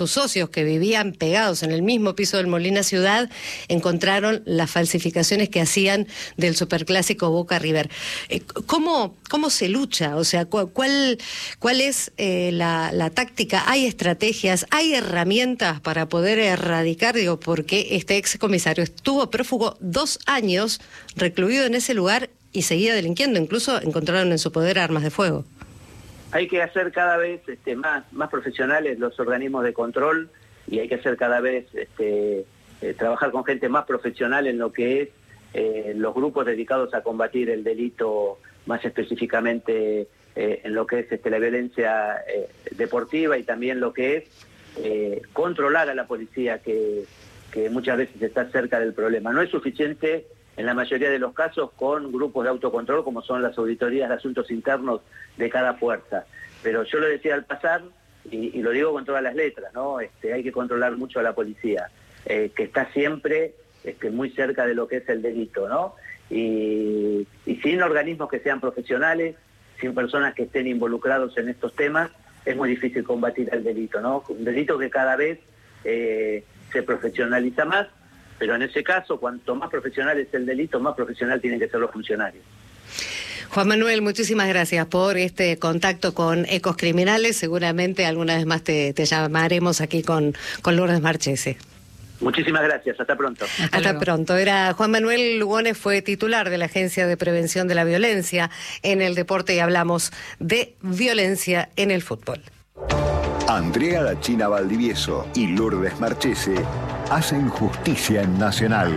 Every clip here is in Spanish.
Sus socios que vivían pegados en el mismo piso del Molina Ciudad encontraron las falsificaciones que hacían del superclásico Boca River. ¿Cómo se lucha? O sea, ¿cuál es la táctica? ¿Hay estrategias? ¿Hay herramientas para poder erradicar? Digo, porque este excomisario estuvo prófugo 2 años recluido en ese lugar y seguía delinquiendo. Incluso encontraron en su poder armas de fuego. Hay que hacer cada vez más profesionales los organismos de control y hay que hacer cada vez trabajar con gente más profesional en lo que es los grupos dedicados a combatir el delito, más específicamente en lo que es la violencia deportiva y también lo que es controlar a la policía que muchas veces está cerca del problema. No es suficiente en la mayoría de los casos con grupos de autocontrol como son las auditorías de asuntos internos de cada fuerza. Pero yo lo decía al pasar y lo digo con todas las letras, ¿no? Hay que controlar mucho a la policía, que está siempre muy cerca de lo que es el delito, ¿no? Y sin organismos que sean profesionales, sin personas que estén involucrados en estos temas, es muy difícil combatir el delito, ¿no? Un delito que cada vez se profesionaliza más. Pero en ese caso, cuanto más profesional es el delito, más profesional tienen que ser los funcionarios. Juan Manuel, muchísimas gracias por este contacto con Ecos Criminales. Seguramente alguna vez más te llamaremos aquí con Lourdes Marchese. Muchísimas gracias, hasta pronto. Hasta pronto. Era Juan Manuel Lugones, fue titular de la Agencia de Prevención de la Violencia en el Deporte y hablamos de violencia en el fútbol. Andrea La China Valdivieso y Lourdes Marchese hacen justicia en Nacional.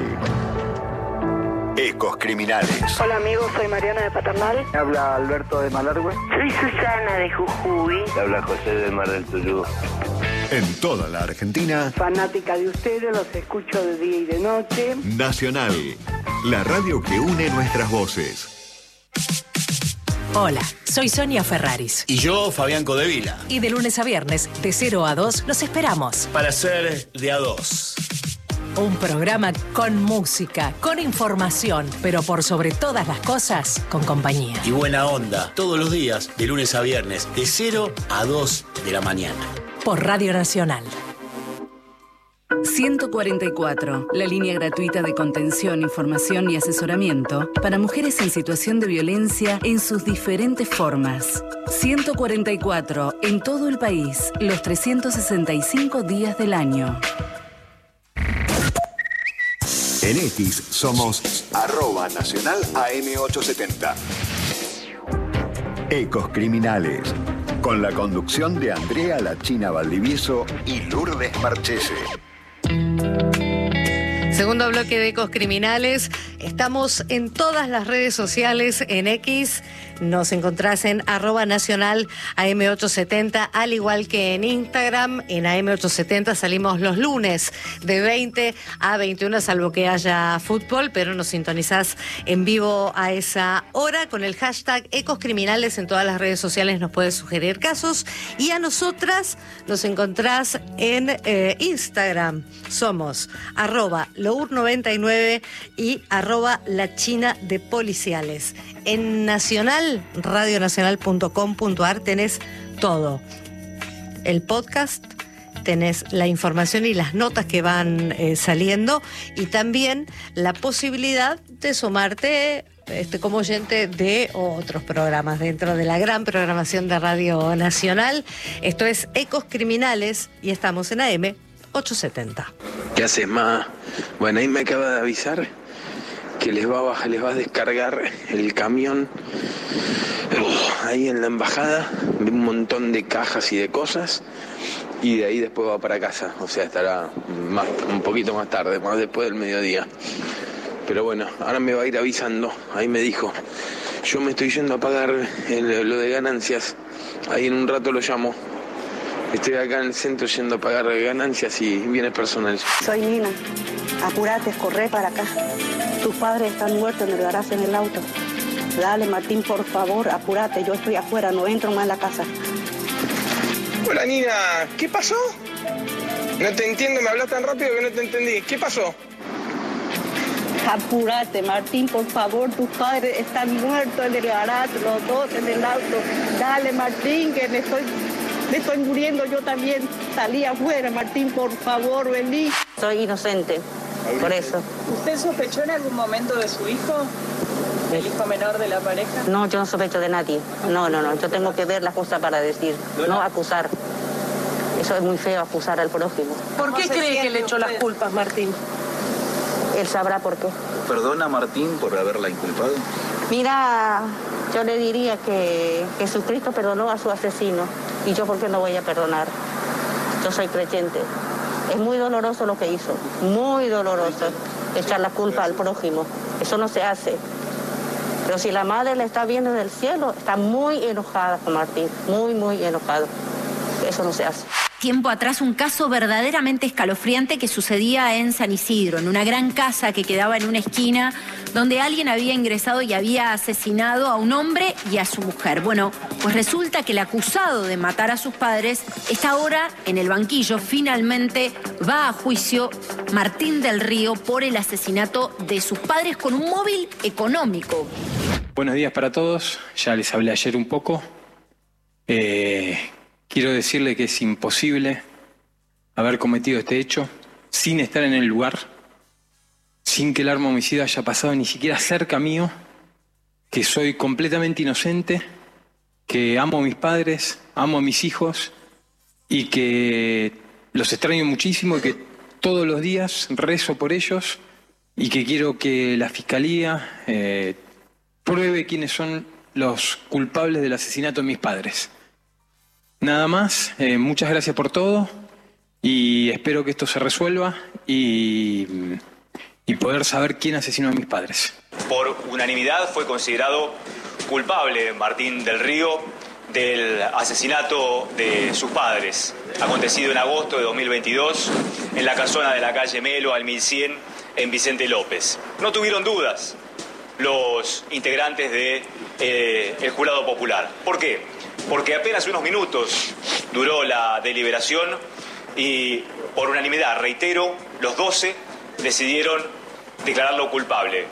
Ecos Criminales. Hola amigos, soy Mariana de Paternal. Habla Alberto de Malargüe. Soy Susana de Jujuy. Habla José de Mar del Tuyú. En toda la Argentina. Fanática de ustedes, los escucho de día y de noche. Nacional, la radio que une nuestras voces. Hola, soy Sonia Ferraris. Y yo, Fabián Codevila. Y de lunes a viernes, de 0 a 2, los esperamos. Para ser de a 2. Un programa con música, con información, pero por sobre todas las cosas, con compañía. Y buena onda, todos los días, de lunes a viernes, de 0 a 2 de la mañana. Por Radio Nacional. 144, la línea gratuita de contención, información y asesoramiento para mujeres en situación de violencia en sus diferentes formas. 144, en todo el país, los 365 días del año. En X somos @Nacional AM870. Ecos Criminales, con la conducción de Andrea La China Valdivieso y Lourdes Marchese. Segundo bloque de Ecos Criminales. Estamos en todas las redes sociales, en X. Nos encontrás en @Nacional AM870, al igual que en Instagram. En AM870 salimos los lunes de 20 a 21, salvo que haya fútbol, pero nos sintonizás en vivo a esa hora con el hashtag Ecos Criminales. En todas las redes sociales nos puedes sugerir casos. Y a nosotras nos encontrás en Instagram. Somos @Lour99 y @La China de Policiales. En Nacional, radionacional.com.ar tenés todo. El podcast, tenés la información y las notas que van saliendo y también la posibilidad de sumarte como oyente de otros programas dentro de la gran programación de Radio Nacional. Esto es Ecos Criminales y estamos en AM870. ¿Qué haces, ma? Bueno, ahí me acaba de avisar que les va a descargar el camión ahí en la embajada, un montón de cajas y de cosas, y de ahí después va para casa, o sea, estará un poquito más tarde, más después del mediodía. Pero bueno, ahora me va a ir avisando, ahí me dijo, yo me estoy yendo a pagar lo de ganancias, ahí en un rato lo llamo. Estoy acá en el centro yendo a pagar ganancias y bienes personales. Soy Nina. Apurate, corre para acá. Tus padres están muertos en el garaje en el auto. Dale, Martín, por favor, apurate. Yo estoy afuera, no entro más en la casa. Hola, Nina. ¿Qué pasó? No te entiendo, me hablas tan rápido que no te entendí. ¿Qué pasó? Apúrate, Martín, por favor, tus padres están muertos en el garaje, los dos en el auto. Dale, Martín, que me estoy Me estoy muriendo yo también. Salí afuera, Martín, por favor, vení. Soy inocente, por eso. ¿Usted sospechó en algún momento de su hijo? ¿El hijo menor de la pareja? No, yo no sospecho de nadie. No. Yo tengo que ver las cosas para decir, no acusar. Eso es muy feo, acusar al prójimo. ¿Por qué cree que le echó las culpas, Martín? Él sabrá por qué. ¿Perdona a Martín por haberla inculpado? Mira, yo le diría que Jesucristo perdonó a su asesino. ¿Y yo por qué no voy a perdonar? Yo soy creyente. Es muy doloroso lo que hizo. Muy doloroso. Echar la culpa al prójimo. Eso no se hace. Pero si la madre la está viendo del cielo, está muy enojada con Martín. Muy enojada. Eso no se hace. Tiempo atrás un caso verdaderamente escalofriante que sucedía en San Isidro, en una gran casa que quedaba en una esquina donde alguien había ingresado y había asesinado a un hombre y a su mujer. Bueno, pues resulta que el acusado de matar a sus padres está ahora en el banquillo. Finalmente va a juicio Martín del Río por el asesinato de sus padres con un móvil económico. Buenos días para todos. Ya les hablé ayer un poco. Quiero decirle que es imposible haber cometido este hecho sin estar en el lugar, sin que el arma homicida haya pasado ni siquiera cerca mío, que soy completamente inocente, que amo a mis padres, amo a mis hijos y que los extraño muchísimo y que todos los días rezo por ellos y que quiero que la Fiscalía pruebe quiénes son los culpables del asesinato de mis padres. Nada más, muchas gracias por todo y espero que esto se resuelva y poder saber quién asesinó a mis padres. Por unanimidad fue considerado culpable Martín del Río del asesinato de sus padres, acontecido en agosto de 2022 en la casona de la calle Melo al 1100 en Vicente López. No tuvieron dudas los integrantes del jurado popular. ¿Por qué? Porque apenas unos minutos duró la deliberación y por unanimidad, reitero, los 12 decidieron declararlo culpable.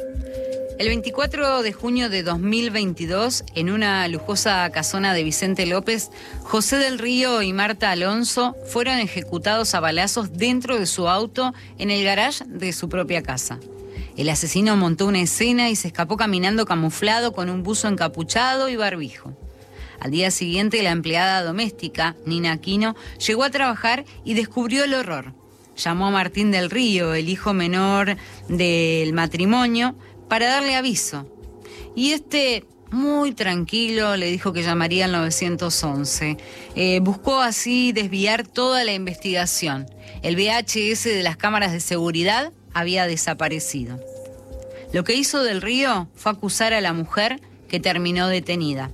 El 24 de junio de 2022, en una lujosa casona de Vicente López, José del Río y Marta Alonso fueron ejecutados a balazos dentro de su auto en el garage de su propia casa. El asesino montó una escena y se escapó caminando camuflado con un buzo encapuchado y barbijo. Al día siguiente, la empleada doméstica, Nina Aquino, llegó a trabajar y descubrió el horror. Llamó a Martín del Río, el hijo menor del matrimonio, para darle aviso. Y muy tranquilo, le dijo que llamaría al 911. Buscó así desviar toda la investigación. El VHS de las cámaras de seguridad había desaparecido. Lo que hizo del Río fue acusar a la mujer, que terminó detenida.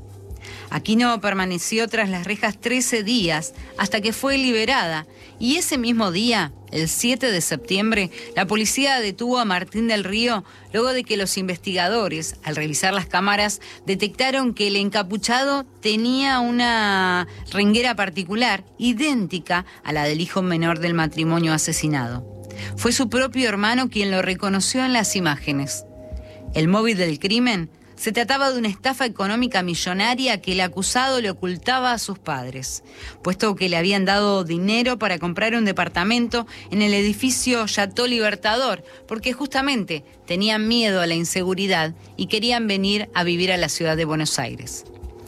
Aquino permaneció tras las rejas 13 días hasta que fue liberada y ese mismo día, el 7 de septiembre, la policía detuvo a Martín del Río luego de que los investigadores, al revisar las cámaras, detectaron que el encapuchado tenía una renguera particular, idéntica a la del hijo menor del matrimonio asesinado. Fue su propio hermano quien lo reconoció en las imágenes. El móvil del crimen se trataba de una estafa económica millonaria que el acusado le ocultaba a sus padres, puesto que le habían dado dinero para comprar un departamento en el edificio Chateau Libertador, porque justamente tenían miedo a la inseguridad y querían venir a vivir a la ciudad de Buenos Aires.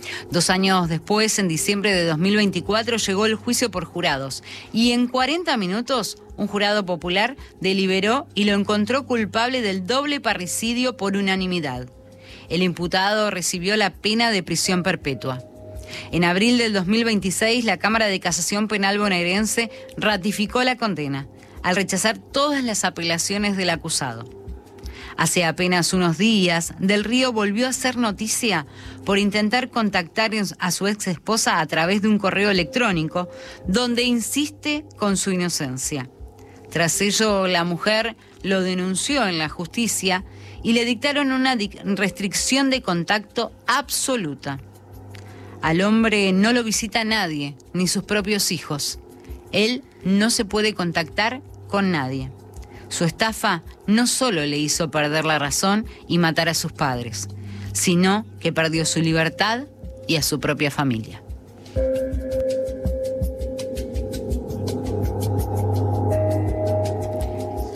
2 años después, en diciembre de 2024, llegó el juicio por jurados y en 40 minutos un jurado popular deliberó y lo encontró culpable del doble parricidio por unanimidad. El imputado recibió la pena de prisión perpetua. En abril del 2026, la Cámara de Casación Penal bonaerense ratificó la condena, al rechazar todas las apelaciones del acusado. Hace apenas unos días, Del Río volvió a hacer noticia por intentar contactar a su ex esposa a través de un correo electrónico, donde insiste con su inocencia. Tras ello, la mujer lo denunció en la justicia y le dictaron una restricción de contacto absoluta. Al hombre no lo visita nadie, ni sus propios hijos. Él no se puede contactar con nadie. Su estafa no solo le hizo perder la razón y matar a sus padres, sino que perdió su libertad y a su propia familia.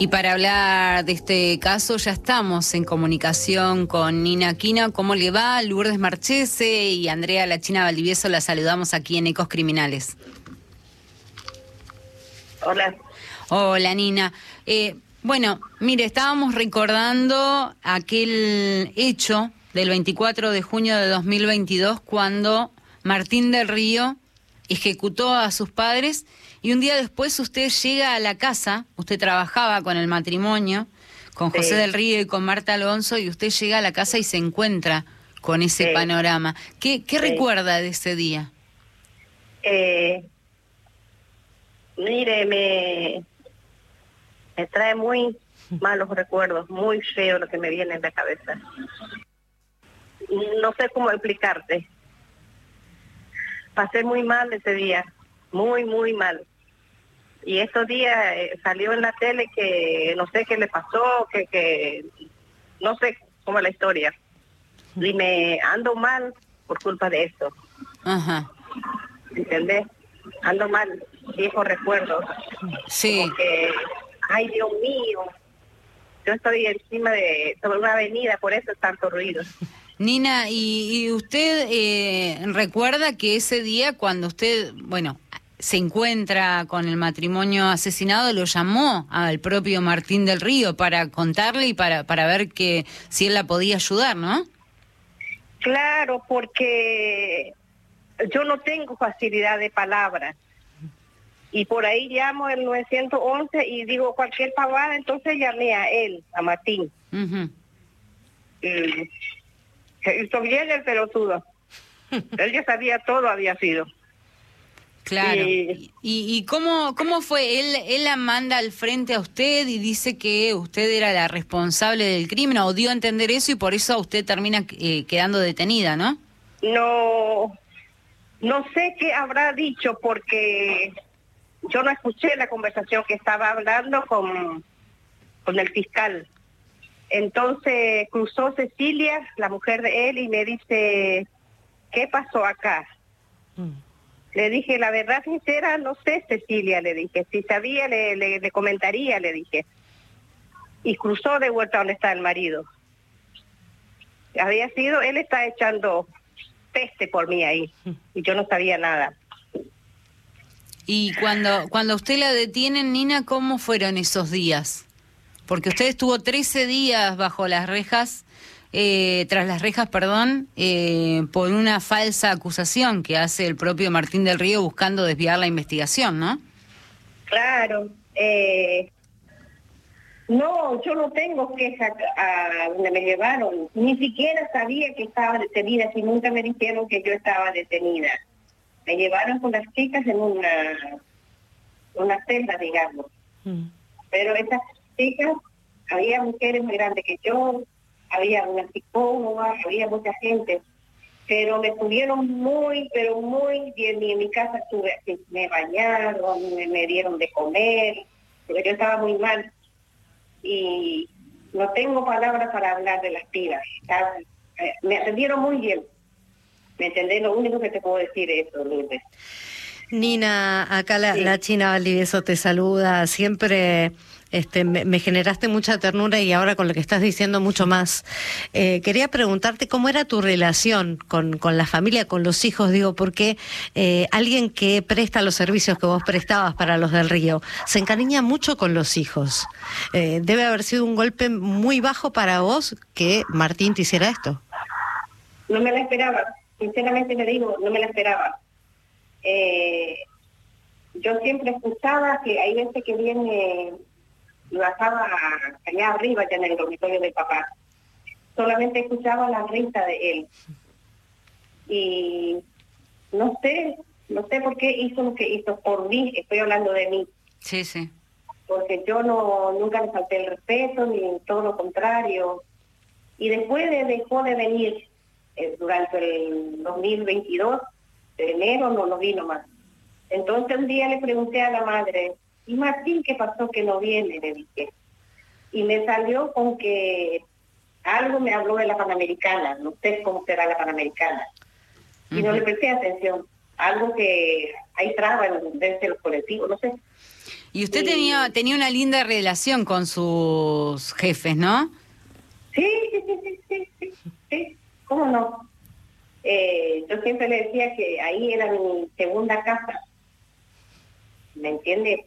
Y para hablar de este caso ya estamos en comunicación con Nina Aquino. ¿Cómo le va? Lourdes Marchese y Andrea La China Valdivieso la saludamos aquí en Ecos Criminales. Hola. Hola, Nina. Bueno, mire, estábamos recordando aquel hecho del 24 de junio de 2022 cuando Martín del Río ejecutó a sus padres y un día después usted llega a la casa, usted trabajaba con el matrimonio, con José del Río y con Marta Alonso, y usted llega a la casa y se encuentra con ese panorama. ¿Qué recuerda de ese día? Mire, me trae muy malos recuerdos, muy feo lo que me viene en la cabeza. No sé cómo explicarte. Pasé muy mal ese día, muy, muy mal. Y estos días salió en la tele que no sé qué le pasó, que no sé cómo es la historia. Y me ando mal por culpa de esto. Ajá. ¿Entendés? Ando mal, viejos recuerdos. Sí. Porque, ay, Dios mío, yo estoy encima sobre una avenida, por eso es tanto ruido. Nina, ¿y usted recuerda que ese día cuando usted, bueno, se encuentra con el matrimonio asesinado, lo llamó al propio Martín del Río para contarle y para ver que si él la podía ayudar, ¿no? Claro, porque yo no tengo facilidad de palabras. Y por ahí llamo el 911 y digo cualquier pavada, entonces llamé a él, a Martín. Hizo bien el pelotudo. Él ya sabía todo, había sido. Claro. ¿Y cómo fue? Él la manda al frente a usted y dice que usted era la responsable del crimen, o dio a entender eso y por eso usted termina quedando detenida, ¿no? No sé qué habrá dicho porque yo no escuché la conversación que estaba hablando con el fiscal. Entonces cruzó Cecilia, la mujer de él, y me dice, ¿qué pasó acá? Le dije, la verdad sincera, no sé, Cecilia, le dije. Si sabía, le comentaría, le dije. Y cruzó de vuelta donde está el marido. Él está echando peste por mí ahí, y yo no sabía nada. Y cuando usted la detienen, Nina, ¿cómo fueron esos días? Porque usted estuvo 13 días bajo las rejas, tras las rejas, perdón, por una falsa acusación que hace el propio Martín del Río buscando desviar la investigación, ¿no? Claro. No, yo no tengo queja a donde me llevaron. Ni siquiera sabía que estaba detenida, si nunca me dijeron que yo estaba detenida. Me llevaron con las chicas en una celda, digamos. Pero esas chicas, había mujeres más grandes que yo, había una psicóloga, había mucha gente, pero me estuvieron muy, pero muy bien. Y en mi casa me bañaron, me dieron de comer, porque yo estaba muy mal. Y no tengo palabras para hablar de las pibas. Me atendieron muy bien. ¿Me entendés? Lo único que te puedo decir es eso, Lourdes. Nina, acá la China Valdivieso te saluda. Siempre me generaste mucha ternura y ahora con lo que estás diciendo mucho más. Quería preguntarte cómo era tu relación con la familia, con los hijos, digo, porque alguien que presta los servicios que vos prestabas para los del Río se encariña mucho con los hijos. Debe haber sido un golpe muy bajo para vos que Martín te hiciera esto. No me la esperaba, sinceramente le digo, no me la esperaba. Yo siempre escuchaba que hay veces que viene y bajaba allá arriba, ya en el dormitorio del papá. Solamente escuchaba la risa de él. Y no sé por qué hizo lo que hizo por mí, estoy hablando de mí. Sí, sí. Porque yo nunca le falté el respeto, ni todo lo contrario. Y después dejó de venir durante el 2022, de enero no vino más. Entonces un día le pregunté a la madre, ¿y Martín qué pasó que no viene? Le dije. Y me salió con que algo me habló de la Panamericana, no sé cómo será la Panamericana. Y no le presté atención. Algo que hay trabas desde los colectivos, no sé. Y usted tenía una linda relación con sus jefes, ¿no? Sí, ¿cómo no? Yo siempre le decía que ahí era mi segunda casa, ¿me entiende?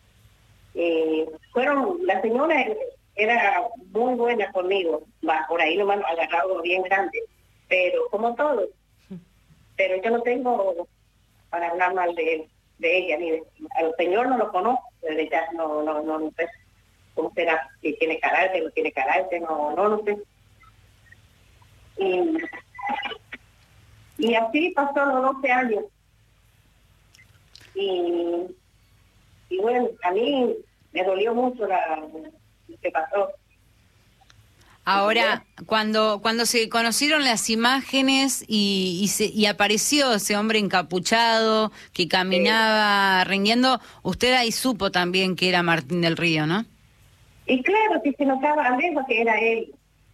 La señora era muy buena conmigo, por ahí nomás nos agarraba bien grande, pero como todos, pero yo no tengo para hablar mal de ella, ni al señor no lo conozco, desde ya no sé cómo será, si tiene carácter, no tiene carácter, no sé. Y así pasó los 12 años. Y bueno, a mí me dolió mucho lo que pasó. Ahora, cuando se conocieron las imágenes y apareció ese hombre encapuchado que caminaba rengueando, usted ahí supo también que era Martín del Río, ¿no? Y claro, si se notaba a lejos que era él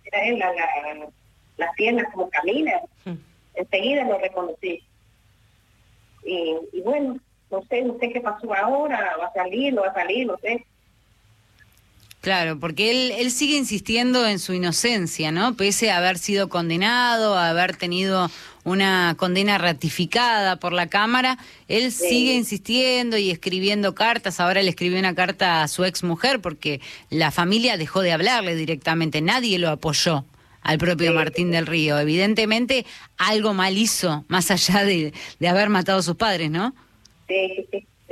las piernas como camina, enseguida lo reconocí. Y bueno, no sé qué pasó ahora, va a salir, no sé. Claro, porque él sigue insistiendo en su inocencia, ¿no? Pese a haber sido condenado, a haber tenido una condena ratificada por la Cámara, él sigue insistiendo y escribiendo cartas. Ahora le escribió una carta a su ex mujer porque la familia dejó de hablarle directamente, nadie lo apoyó al propio Martín del Río. Evidentemente algo mal hizo, más allá de haber matado a sus padres, ¿no? Sí.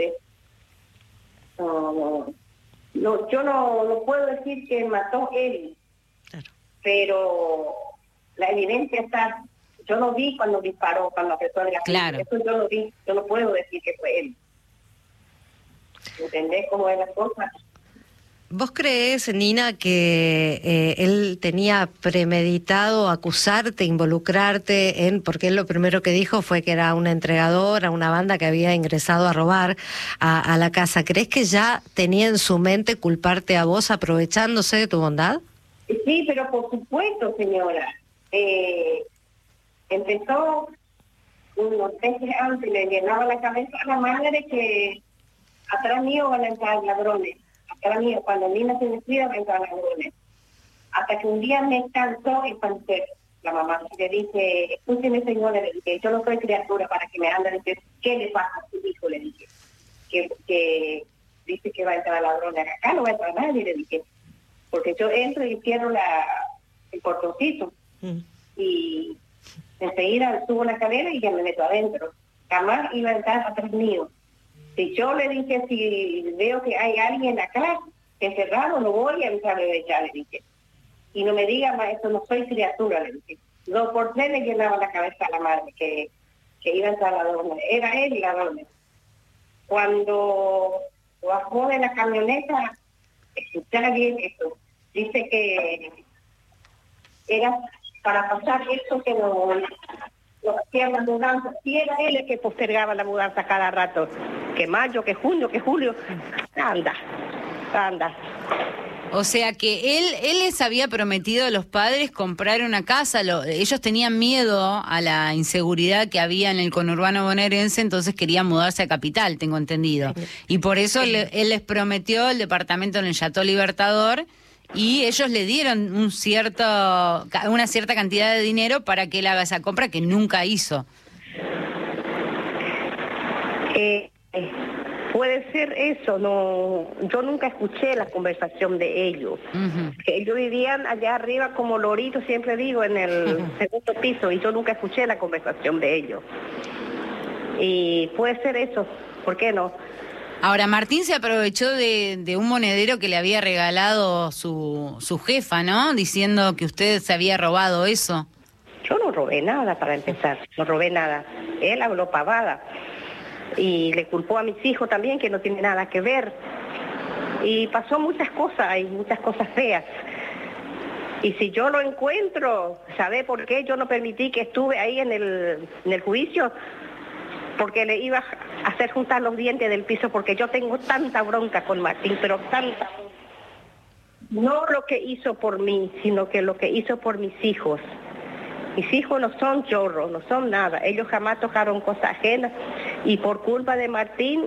No, yo no puedo decir que mató él, pero la evidencia está. Yo lo vi cuando disparó, cuando apretó el gatillo. Claro. Eso yo lo vi, yo no puedo decir que fue él. ¿Entendés cómo es las cosas? ¿Vos creés, Nina, que él tenía premeditado acusarte, involucrarte porque él lo primero que dijo fue que era un entregador a una banda que había ingresado a robar a la casa? ¿Creés que ya tenía en su mente culparte a vos aprovechándose de tu bondad? Sí, pero por supuesto, señora. Empezó unos meses antes, le llenaba la cabeza a la madre que atrás mío van a entrar ladrones. Atrás mío, cuando Nina se descuida, van a entrar ladrones. Hasta que un día me cansó y pensé, la mamá, le dije, escúcheme, señora, le dije, yo no soy criatura para que me anden, le dije, ¿qué le pasa a su hijo? Le dije, que dice que va a entrar ladrones. Acá no va a entrar nadie, le dije, porque yo entro y cierro el portoncito. Y enseguida subo la escalera y ya me meto adentro. Jamás iba a entrar atrás mío. Si yo le dije, si veo que hay alguien acá que cerrado, no voy a entrar de ya, le dije. Y no me diga, maestro, no soy criatura, le dije. 2 por 3 le llenaba la cabeza a la madre que iba a entrar ladrón. Era él y ladrón. Cuando bajó de la camioneta, escuchar bien esto, dice que era para pasar eso que lo hacían la mudanza. Si era él el que postergaba la mudanza cada rato, que mayo, que junio, que julio, anda. O sea que él les había prometido a los padres comprar una casa. Ellos tenían miedo a la inseguridad que había en el conurbano bonaerense, entonces querían mudarse a Capital, tengo entendido. Y por eso él les prometió el departamento en el Chateau Libertador, y ellos le dieron una cierta cantidad de dinero para que él haga esa compra que nunca hizo. Puede ser eso, no, yo nunca escuché la conversación de ellos. Ellos vivían allá arriba como loritos, siempre digo, en el segundo piso, y yo nunca escuché la conversación de ellos. Y puede ser eso, ¿por qué no? Ahora, Martín se aprovechó de un monedero que le había regalado su jefa, ¿no? Diciendo que usted se había robado eso. Yo no robé nada, para empezar, no robé nada. Él habló pavada. Y le culpó a mis hijos también, que no tiene nada que ver. Y pasó muchas cosas, y muchas cosas feas. Y si yo lo encuentro, ¿sabe por qué yo no permití que estuve ahí en el juicio? Porque le iba a hacer juntar los dientes del piso, porque yo tengo tanta bronca con Martín, pero tanta. No lo que hizo por mí, sino que lo que hizo por mis hijos. Mis hijos no son chorros, no son nada. Ellos jamás tocaron cosas ajenas. Y por culpa de Martín,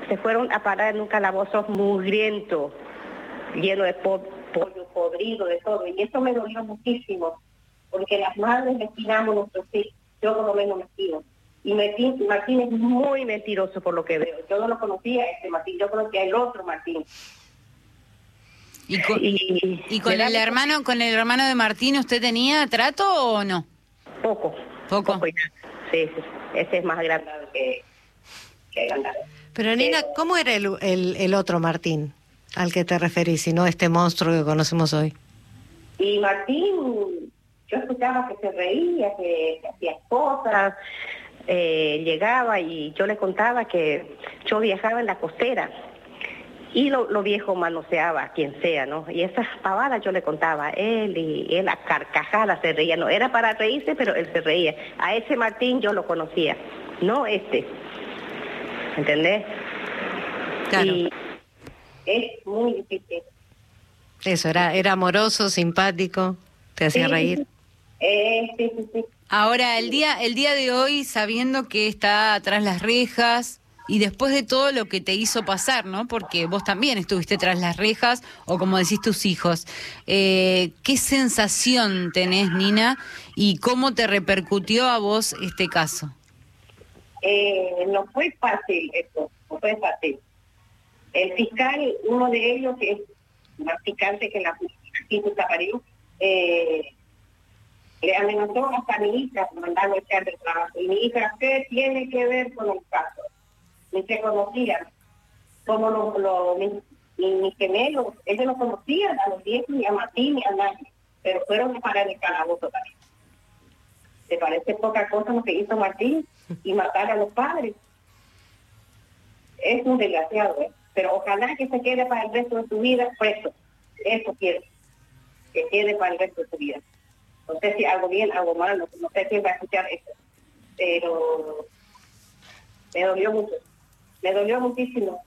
se fueron a parar en un calabozo mugriento, lleno de pollo podrido, de todo. Y eso me dolió muchísimo, porque las madres destinamos nuestros hijos, yo por lo menos me estimo. Y Martín es muy mentiroso por lo que veo. Yo no lo conocía este Martín, yo conocía el otro Martín. ¿Y con el hermano de Martín usted tenía trato o no? Poco. Sí, ese es más grande que Gandara. Pero Nina, ¿cómo era el otro Martín al que te referís, y no este monstruo que conocemos hoy? Y Martín, yo escuchaba que se reía, que hacía cosas, llegaba y yo le contaba que yo viajaba en la costera y lo viejo manoseaba a quien sea, ¿no? Y esas pavadas yo le contaba a él, y él a carcajadas se reía. No era para reírse, pero él se reía. A ese Martín yo lo conocía, no este. ¿Entendés? Claro. Y es muy difícil. Eso, era amoroso, simpático, te hacía reír. Sí. Ahora, el día de hoy, sabiendo que está tras las rejas, y después de todo lo que te hizo pasar, ¿no? Porque vos también estuviste tras las rejas, o como decís tus hijos. ¿Qué sensación tenés, Nina? ¿Y cómo te repercutió a vos este caso? No fue fácil esto, no fue fácil. El fiscal, uno de ellos, que es más picante que la justicia París, le amenazó hasta a mi hija por mandarlo a echar del trabajo. Y mi hija, ¿qué tiene que ver con el caso? Ni se conocían. Como mis gemelos, ellos no conocían a los viejos, ni a Martín, ni a nadie, pero fueron a parar el calabozo también. ¿Te parece poca cosa lo que hizo Martín? Y matar a los padres. Es un desgraciado, pero ojalá que se quede para el resto de su vida preso. Eso quiero, que quede para el resto de su vida. No sé si hago bien, hago mal, no sé quién va a escuchar esto, pero me dolió muchísimo.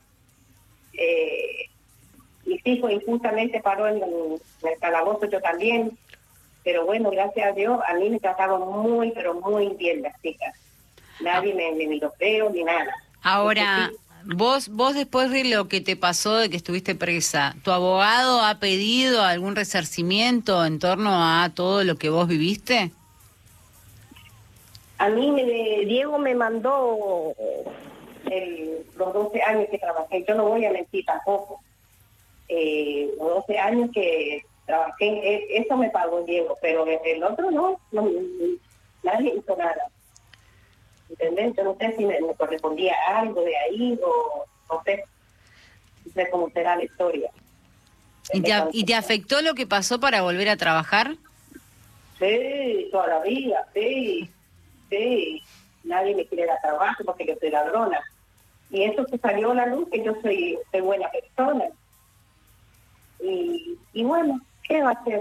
Mis hijos injustamente paró en el calabozo, yo también, pero bueno, gracias a Dios, a mí me trataban muy, pero muy bien las chicas. Nadie me miró feo ni nada. Ahora, vos después de lo que te pasó, de que estuviste presa, ¿tu abogado ha pedido algún resarcimiento en torno a todo lo que vos viviste? A mí Diego me mandó los 12 años que trabajé. Yo no voy a mentir tampoco. Los 12 años que trabajé, eso me pagó Diego, pero el otro no, nadie hizo nada. ¿Entendés? Yo no sé si me correspondía algo de ahí o no sé cómo será la historia. ¿Y te afectó lo que pasó para volver a trabajar? Sí, toda la vida, sí. Nadie me quiere dar trabajo porque yo soy ladrona. Y eso se salió a la luz, que yo soy buena persona. Y bueno, ¿qué va a hacer?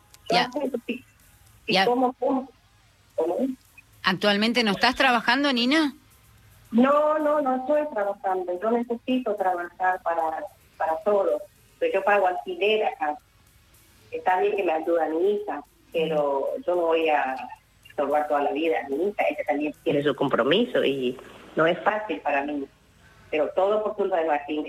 ¿Cómo? ¿Actualmente no estás trabajando, Nina? No estoy trabajando. Yo necesito trabajar para todo. Pero yo pago alquiler acá. Está bien que me ayuda mi hija, pero yo no voy a estorbar toda la vida a mi hija. Ella también tiene su compromiso y no es fácil para mí. Pero todo por culpa de Martín.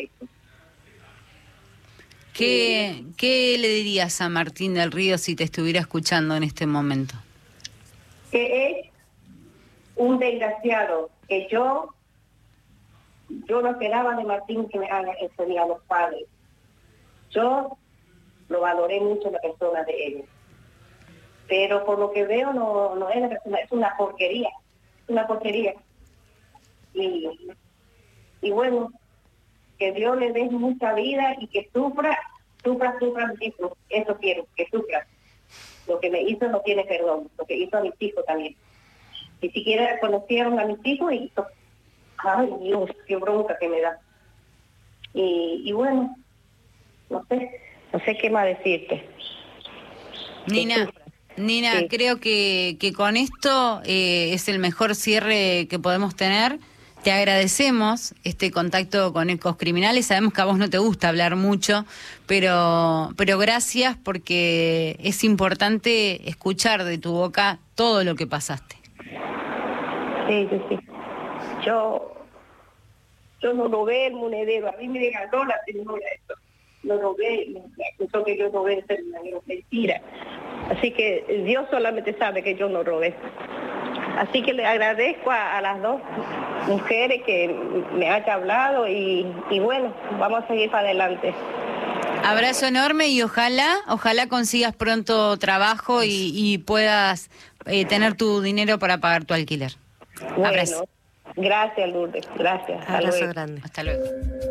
¿Qué le dirías a Martín del Río si te estuviera escuchando en este momento? Que es un desgraciado, que yo no esperaba de Martín que me haga eso ni a los padres. Yo lo valoré mucho la persona de él, pero por lo que veo no es la persona, es una porquería, y bueno, que Dios le dé mucha vida y que sufra muchísimo. Eso quiero, que sufra. Lo que me hizo no tiene perdón, lo que hizo a mis hijos también. Ni siquiera conocieron a mis hijos y ay Dios, qué bronca que me da. Y bueno, no sé qué más decirte. Nina, sí. Creo que con esto es el mejor cierre que podemos tener. Te agradecemos este contacto con Ecos Criminales. Sabemos que a vos no te gusta hablar mucho, pero gracias, porque es importante escuchar de tu boca todo lo que pasaste. Sí. Yo Yo no robé el monedero, a mí me regaló la señora eso. No robé, me acusó que yo robé ese monedero, mentira. Así que Dios solamente sabe que yo no robé. Así que le agradezco a las dos mujeres que me hayan hablado y bueno, vamos a seguir para adelante. Abrazo enorme y ojalá consigas pronto trabajo y puedas tener tu dinero para pagar tu alquiler. Bueno, abrazo. Gracias, Lourdes, gracias. Hasta Abrazo luego. grande. Hasta luego.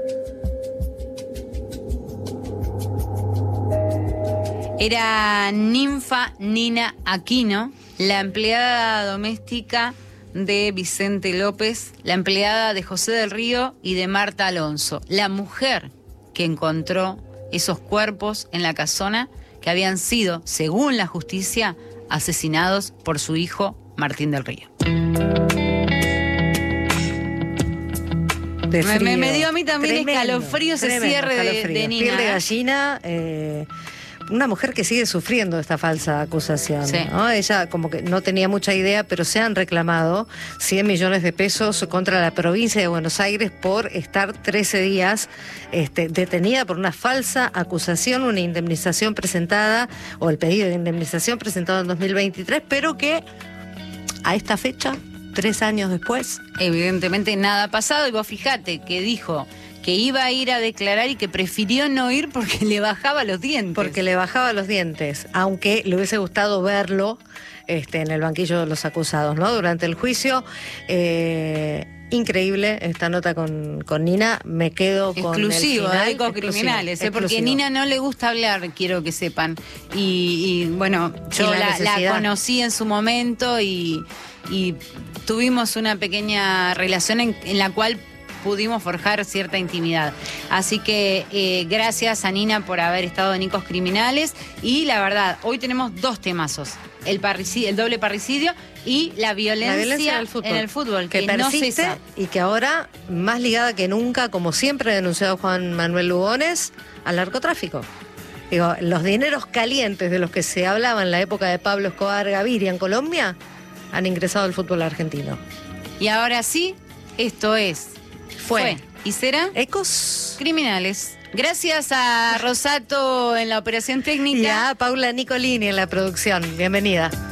Era Ninfa Nina Aquino, la empleada doméstica de Vicente López, la empleada de José del Río y de Marta Alonso, la mujer que encontró esos cuerpos en la casona que habían sido, según la justicia, asesinados por su hijo Martín del Río. Me dio a mí también escalofrío ese cierre de Nina. Piel de gallina, una mujer que sigue sufriendo esta falsa acusación. Sí. ¿No? Ella como que no tenía mucha idea, pero se han reclamado 100 millones de pesos contra la provincia de Buenos Aires por estar 13 días detenida por una falsa acusación, una indemnización presentada, o el pedido de indemnización presentado en 2023, pero que a esta fecha, 3 años después, evidentemente nada ha pasado. Y vos fijate que dijo que iba a ir a declarar y que prefirió no ir porque le bajaba los dientes. Porque le bajaba los dientes, aunque le hubiese gustado verlo en el banquillo de los acusados, ¿no? Durante el juicio. Increíble esta nota con Nina. Me quedo con exclusivo, el final. de Ecos Criminales, porque exclusivo. Nina no le gusta hablar, quiero que sepan. Y bueno, yo la conocí en su momento y tuvimos una pequeña relación en la cual pudimos forjar cierta intimidad. Así que gracias a Nina por haber estado en Ecos Criminales. Y la verdad, hoy tenemos 2 temazos. El doble parricidio y la violencia en el fútbol, que no persiste cesa. Y que ahora, más ligada que nunca, como siempre ha denunciado Juan Manuel Lugones, al narcotráfico. Digo, los dineros calientes de los que se hablaba en la época de Pablo Escobar Gaviria en Colombia han ingresado al fútbol argentino. Y ahora sí, esto es Fue y será Ecos Criminales. Gracias a Rosato en la operación técnica. Y a Paula Nicolini en la producción. Bienvenida.